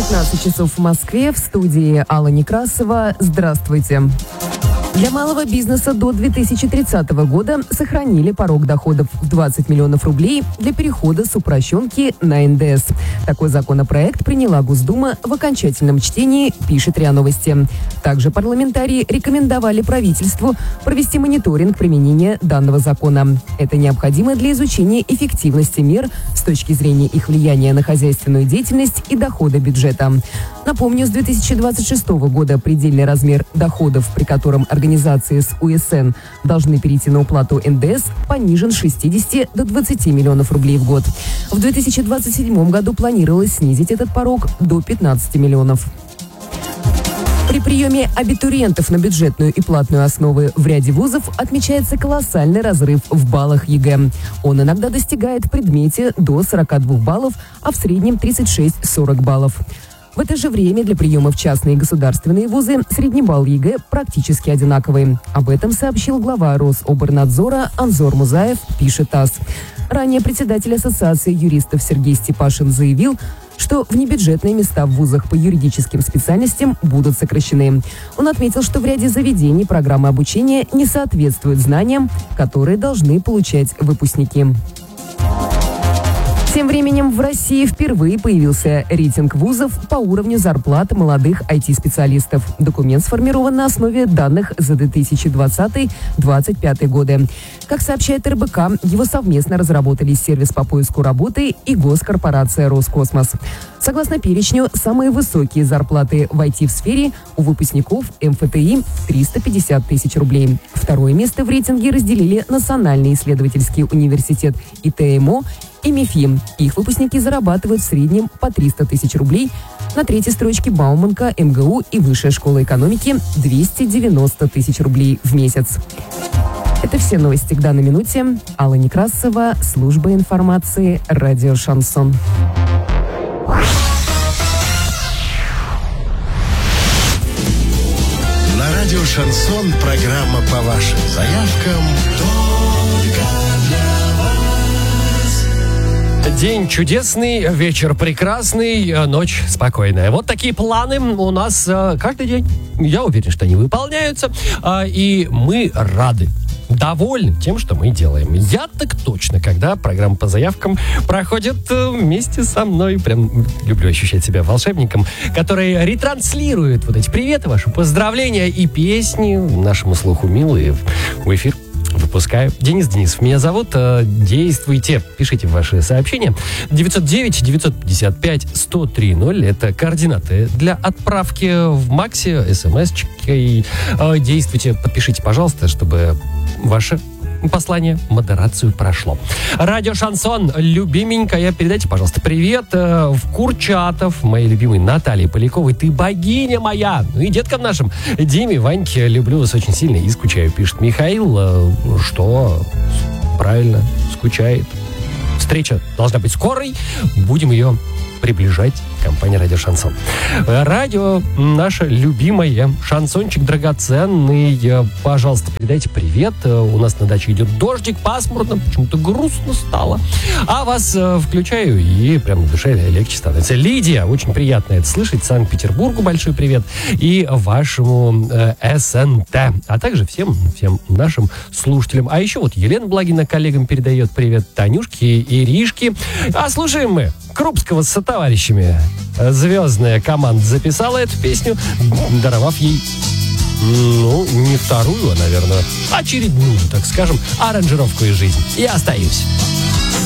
15 часов в Москве. В студии Алла Некрасова. Здравствуйте. Для малого бизнеса до 2030 года сохранили порог доходов в 20 миллионов рублей для перехода с упрощенки на НДС. Такой законопроект приняла Госдума в окончательном чтении, пишет РИА Новости. Также парламентарии рекомендовали правительству провести мониторинг применения данного закона. Это необходимо для изучения эффективности мер с точки зрения их влияния на хозяйственную деятельность и доходы бюджета. Напомню, с 2026 года предельный размер доходов, при котором организации с УСН должны перейти на уплату НДС, понижен с 60 до 20 миллионов рублей в год. В 2027 году планировалось снизить этот порог до 15 миллионов. При приеме абитуриентов на бюджетную и платную основы в ряде вузов отмечается колоссальный разрыв в баллах ЕГЭ. Он иногда достигает в предмете до 42 баллов, а в среднем 36-40 баллов. В это же время для приема в частные и государственные вузы средний балл ЕГЭ практически одинаковый. Об этом сообщил глава Рособорнадзора Анзор Музаев, пишет ТАСС. Ранее председатель Ассоциации юристов Сергей Степашин заявил, что внебюджетные места в вузах по юридическим специальностям будут сокращены. Он отметил, что в ряде заведений программы обучения не соответствуют знаниям, которые должны получать выпускники. Тем временем в России впервые появился рейтинг вузов по уровню зарплат молодых IT-специалистов. Документ сформирован на основе данных за 2020-2025 годы. Как сообщает РБК, его совместно разработали сервис по поиску работы и госкорпорация «Роскосмос». Согласно перечню, самые высокие зарплаты в IT-сфере у выпускников МФТИ – 350 тысяч рублей. Второе место в рейтинге разделили Национальный исследовательский университет ИТМО и МИФИ. Их выпускники зарабатывают в среднем по 300 тысяч рублей. На третьей строчке Бауманка, МГУ и Высшая школа экономики – 290 тысяч рублей в месяц. Это все новости к данной минуте. Алла Некрасова, служба информации, радио «Шансон». На радио «Шансон» программа по вашим заявкам. День чудесный, вечер прекрасный, ночь спокойная. Вот такие планы у нас каждый день. Я уверен, что они выполняются. И мы рады, довольны тем, что мы делаем. Я так точно, когда программа по заявкам проходит вместе со мной. Прям люблю ощущать себя волшебником, который ретранслирует вот эти приветы, ваши поздравления и песни нашему слуху милые в эфир. Выпускаю. Денис Денисов меня зовут. Действуйте. Пишите ваши сообщения. 909-955-1030. Это координаты для отправки в Максе, смс-чкой. Действуйте. Подпишите, пожалуйста, чтобы ваше послание, модерацию прошло. Радио «Шансон», любименькая. Передайте, пожалуйста, привет в Курчатов, моей любимой Наталье Поляковой. Ты богиня моя. Ну и деткам нашим, Диме, Ваньке, люблю вас очень сильно и скучаю, пишет Михаил. Что? Правильно, скучает. Встреча должна быть скорой. Будем ее приближать. Компания «Радио Шансон». Радио наше любимое. Шансончик драгоценный. Пожалуйста, передайте привет. У нас на даче идет дождик, пасмурно, почему-то грустно стало. А вас включаю, и прям на душе легче становится. Лидия, очень приятно это слышать. Санкт-Петербургу большой привет. И вашему СНТ. А также всем нашим слушателям. А еще вот Елена Благина коллегам передает привет. Танюшке, Иришке. А слушаем мы Крупского с сотоварищами. Звездная команда записала эту песню, даровав ей, не вторую, а, наверное, очередную, так скажем, аранжировку из жизни. Я остаюсь.